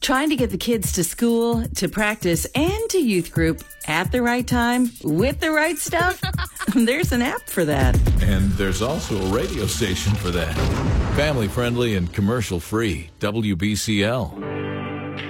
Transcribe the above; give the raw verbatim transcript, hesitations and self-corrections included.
Trying to get the kids to school, to practice, and to youth group at the right time with the right stuff? There's an app for that. And there's also a radio station for that. Family friendly and commercial free. W B C L.